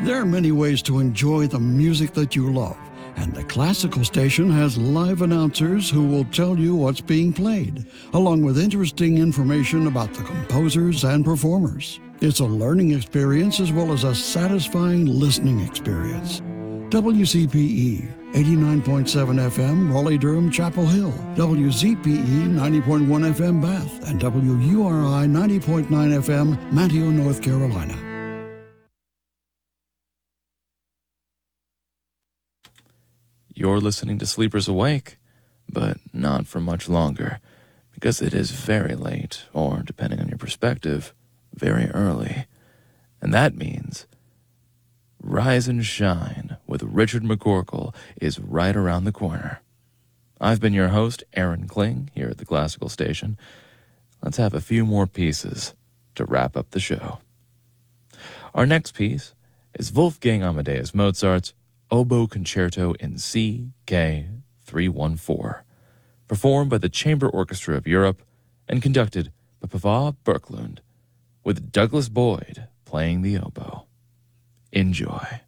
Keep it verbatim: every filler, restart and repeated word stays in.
There are many ways to enjoy the music that you love, and the classical station has live announcers who will tell you what's being played, along with interesting information about the composers and performers. It's a learning experience as well as a satisfying listening experience. W C P E, eighty-nine point seven F M, Raleigh-Durham, Chapel Hill. W Z P E, ninety point one F M, Bath. And W U R I, ninety point nine F M, Manteo, North Carolina. You're listening to Sleepers Awake, but not for much longer, because it is very late, or, depending on your perspective, very early. And that means Rise and Shine with Richard McCorkle is right around the corner. I've been your host, Aaron Kling, here at the Classical Station. Let's have a few more pieces to wrap up the show. Our next piece is Wolfgang Amadeus Mozart's Oboe Concerto in C K three one four, performed by the Chamber Orchestra of Europe and conducted by Pavard Björklund, with Douglas Boyd playing the oboe. Enjoy.